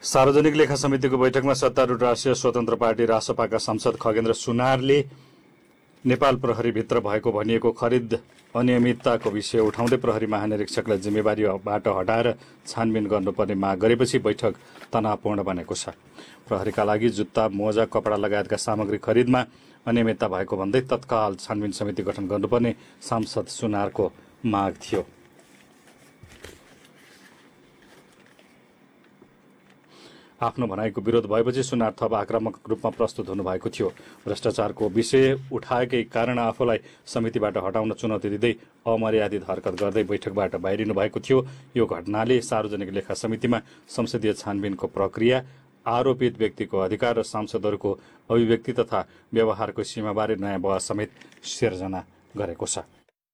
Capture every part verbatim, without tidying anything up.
सार्वजनिक लेखा समितिको बैठकमा सत्तारूढ राष्ट्रिय स्वतन्त्र पार्टी रासपाका सांसद खगेन्द्र सुनारले नेपाल प्रहरीभित्र भएको भनिएको खरिद अनियमितताको विषय उठाउँदै प्रहरी महानिरीक्षकलाई जिम्मेवारीबाट हटाएर छानबिन गर्नुपर्ने माग गरेपछि बैठक तनावपूर्ण बनेको छ। प्रहरीका लागि जुत्ता, मोजा, कपडा लगायतका सामग्री खरिदमा अनियमितता भएको भन्दै तत्काल छानबिन समिति गठन गर्नुपर्ने सांसद सुनारको माग थियो। आफ्नो भनाइको विरोध भएपछि सुनार थप आक्रामक रूपमा प्रस्तुत हुनुभएको थियो। भ्रष्टाचारको विषय उठाएकै कारण आफूलाई समितिबाट हटाउन चुनौती दिँदै अमर्यादित हरकत गर्दै बैठकबाट बाहिरिनु भएको थियो। यो घटनाले सार्वजनिक लेखा समितिमा संसदीय छानबिनको प्रक्रिया, आरोपित व्यक्तिको अधिकार र सांसदहरूको अभिव्यक्ति तथा व्यवहारको सीमाबारे नयाँ बहस समेत सिर्जना गरेको छ।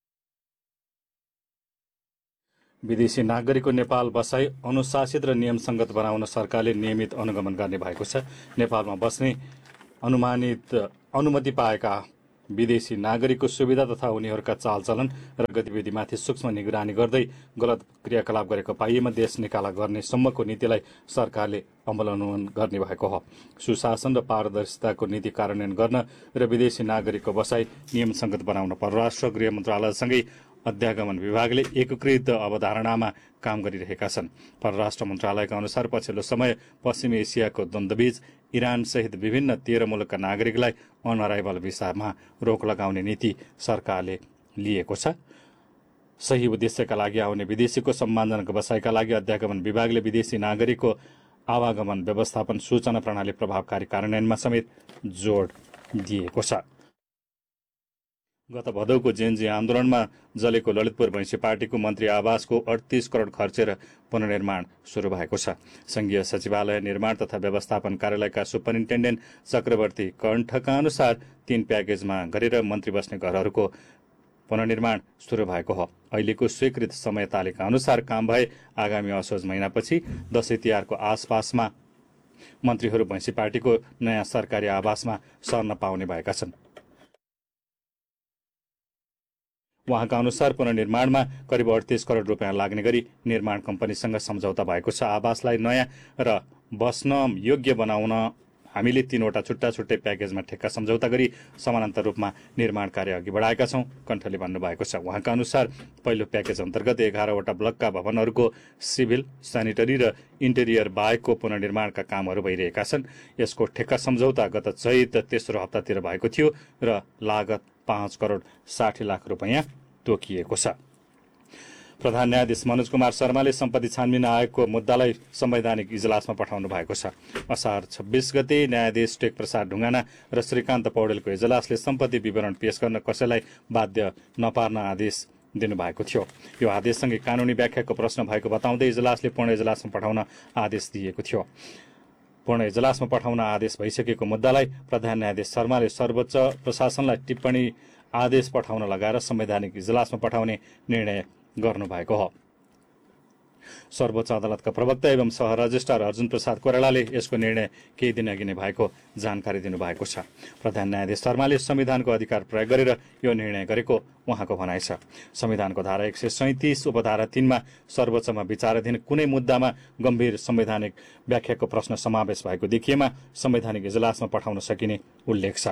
विदेशी नागरिकको नेपाल बसाई अनुशासित र नियमसङ्गत बनाउन सरकारले नियमित अनुगमन गर्ने भएको छ। नेपालमा बस्ने अनुमानित अनुमति पाएका विदेशी नागरिकको सुविधा तथा उनीहरूका चालचलन र गतिविधिमाथि सूक्ष्म निगरानी गर्दै गलत क्रियाकलाप गरेको पाइएमा देश निकाला गर्ने सम्मको नीतिलाई सरकारले अवलम्बन गर्ने भएको हो। सुशासन र पारदर्शिताको नीति कार्यान्वयन गर्न र विदेशी नागरिकको बसाई नियमसङ्गत बनाउन परराष्ट्र गृह मन्त्रालयसँगै अध्यागमन विभागले एकीकृत अवधारणामा काम गरिरहेका छन्। परराष्ट्र मन्त्रालयका अनुसार पछिल्लो समय पश्चिमी एसियाको द्वन्द्वबीच इरान सहित विभिन्न तेह्र मुलुकका नागरिकलाई अन अराइभल भिसामा रोक लगाउने नीति सरकारले लिएको छ। सही उद्देश्यका लागि आउने विदेशीको सम्मानजनक बसाइका लागि अध्यागमन विभागले विदेशी नागरिकको आवागमन व्यवस्थापन सूचना प्रणाली प्रभावकारी कार्यान्वयनमा समेत जोड दिएको छ। गत भदौको जेएनजी आन्दोलनमा जलेको ललितपुर भैँसी पार्टीको मन्त्री आवासको अडतीस करोड खर्चेर पुनर्निर्माण सुरु भएको छ। संघीय सचिवालय निर्माण तथा व्यवस्थापन कार्यालयका सुपरिन्टेन्डेन्ट चक्रवर्ती कण्ठका अनुसार तीन प्याकेजमा गरेर मन्त्री बस्ने घरहरूको पुनर्निर्माण सुरु भएको हो। अहिलेको स्वीकृत समय तालिका अनुसार काम भए आगामी असोज महिनापछि दशैं तिहारको आसपासमा मन्त्रीहरू भैँसी पार्टीको नयाँ सरकारी आवासमा सर्न पाउने भएका छन्। उहाँका अनुसार पुनर्निर्माणमा करिब अडतीस करोड रुपियाँ लाग्ने गरी निर्माण कम्पनीसँग सम्झौता भएको छ। आवासलाई नयाँ र बस्न योग्य बनाउन हामीले तीनवटा छुट्टा छुट्टै प्याकेजमा ठेक्का सम्झौता गरी समानान्तर रूपमा निर्माण कार्य अघि बढाएका छौं, कण्ठले भन्नुभएको छ। उहाँका अनुसार पहिलो प्याकेज अन्तर्गत एघारवटा ब्लकका भवनहरूको सिभिल, सेनिटरी र इन्टेरियर बाहेकको पुनर्निर्माणका कामहरू भइरहेका छन्। यसको ठेक्का सम्झौता गत चैत तेस्रो हप्तातिर भएको थियो र लागत पाँच करोड साठी लाख रुपियाँ तोकिएको छ। प्रधान न्यायाधीश मनोज कुमार शर्माले सम्पत्ति छानबिन आयोगको मुद्दालाई संवैधानिक इजलासमा पठाउनु भएको छ। असार छब्बीस गते न्यायाधीश टेक प्रसाद ढुङ्गाना र श्रीकान्त पौडेलको इजलासले सम्पत्ति विवरण पेश गर्न कसैलाई बाध्य नपार्न आदेश दिनुभएको थियो। यो आदेशसँगै कानूनी व्याख्याको प्रश्न भएको बताउँदै इजलासले पूर्ण इजलासमा पठाउन आदेश दिएको थियो। पूर्ण इजलासमा पठाउन आदेश भइसकेको मुद्दालाई प्रधान न्यायाधीश शर्माले सर्वोच्च प्रशासनलाई टिप्पणी आदेश पठाउन लगाएर संवैधानिक इजलासमा पठाउने निर्णय गर्नुभएको हो। सर्वोच्च अदालतका प्रवक्ता एवं सह रजिस्ट्रार अर्जुन प्रसाद कोइरालाले यसको निर्णय केही दिन अघि नै भएको जानकारी दिनुभएको छ। प्रधान न्यायाधीश शर्माले संविधानको अधिकार प्रयोग गरेर यो निर्णय गरेको उहाँको भनाइ छ। संविधानको धारा एक सय सैतिस उपधारा तीनमा सर्वोच्चमा विचाराधीन कुनै मुद्दामा गम्भीर संवैधानिक व्याख्याको प्रश्न समावेश भएको देखिएमा संवैधानिक इजलासमा पठाउन सकिने उल्लेख छ।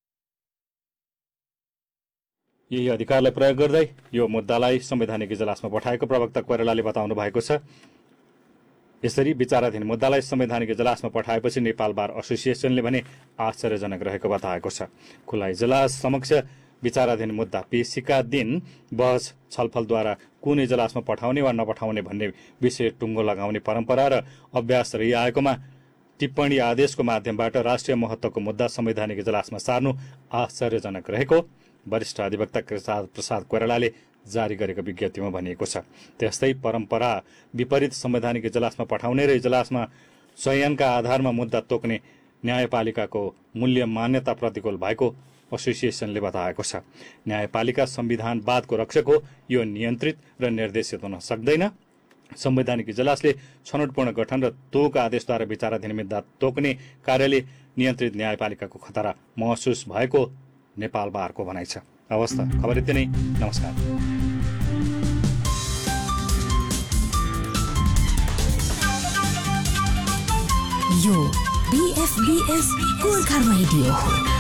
यही अधिकारलाई प्रयोग गर्दै यो मुद्दालाई संवैधानिक इजलासमा पठाएको प्रवक्ता कोइरालाले बताउनु भएको छ। यसरी विचाराधीन मुद्दालाई संवैधानिक इजलासमा पठाएपछि नेपाल बार एसोसिएसनले भने आश्चर्यजनक रहेको बताएको छ। खुला इजलास समक्ष विचाराधीन मुद्दा पेशीका दिन बहस छलफलद्वारा कुन इजलासमा पठाउने वा नपठाउने भन्ने विषय टुङ्गो लगाउने परम्परा र अभ्यास रहिआएकोमा टिप्पणी आदेशको माध्यमबाट राष्ट्रिय महत्त्वको मुद्दा संवैधानिक इजलासमा सार्नु आश्चर्यजनक रहेको वरिष्ठ अधिवक्ता प्रसाद कोइरालाले जारी गरेको विज्ञप्तिमा भनिएको छ। त्यस्तै परम्परा विपरीत संवैधानिक इजलासमा पठाउने र इजलासमा चयनका आधारमा मुद्दा तोक्ने न्यायपालिकाको मूल्य मान्यता प्रतिकूल भएको एसोसिएसनले बताएको छ। न्यायपालिका संविधानवादको रक्षक हो, यो नियन्त्रित र निर्देशित हुन सक्दैन। संवैधानिक इजलासले छनौटपूर्ण गठन र तोक आदेशद्वारा विचाराधीन मुद्दा तोक्ने कार्यले नियन्त्रित न्यायपालिकाको खतरा महसुस भएको नेपाल बारको भनाइ छ। अवस्था खबर यति नै। नमस्कार। यो बीएफबीएस गोर्खा रेडियो हो।